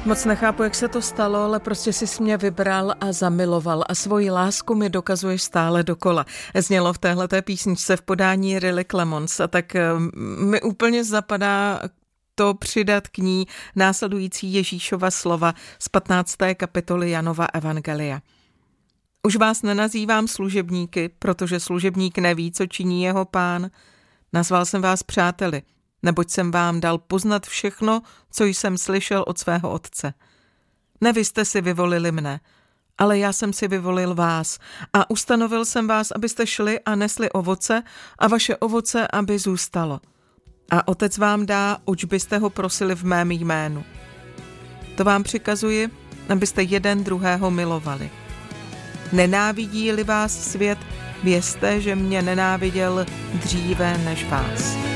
Moc nechápu, jak se to stalo, ale prostě jsi mě vybral a zamiloval a svoji lásku mi dokazuješ stále dokola. Znělo v téhleté písničce v podání Riley Clemons a tak mi úplně zapadá to přidat k ní následující Ježíšova slova z 15. kapitoly Janova evangelia. Už vás nenazývám služebníky, protože služebník neví, co činí jeho pán. Nazval jsem vás přáteli, neboť jsem vám dal poznat všechno, co jsem slyšel od svého otce. Ne vy jste si vyvolili mne, ale já jsem si vyvolil vás a ustanovil jsem vás, abyste šli a nesli ovoce a vaše ovoce, aby zůstalo. A otec vám dá, oč byste ho prosili v mém jménu. To vám přikazuji, abyste jeden druhého milovali. Nenávidí-li vás svět, vězte, že mě nenáviděl dříve než vás.